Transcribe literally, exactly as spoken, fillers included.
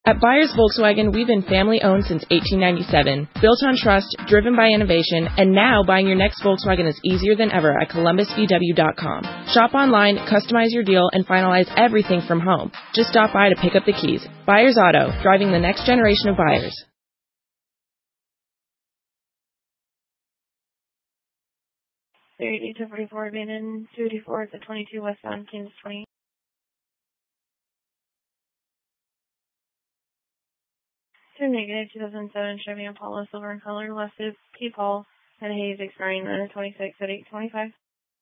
At Byers Volkswagen, we've been family-owned since eighteen ninety-seven, built on trust, driven by innovation, and now buying your next Volkswagen is easier than ever at Columbus V W dot com. Shop online, customize your deal, and finalize everything from home. Just stop by to pick up the keys. Byers Auto, driving the next generation of buyers. thirty-eight to forty-four, abandoned, two eighty-four at the twenty-two westbound, Kansas twenty. To negative two thousand seven Chevy Impala, silver in color, west of Cape Hall, and Hayes expiring nine twenty-six at eight twenty-five.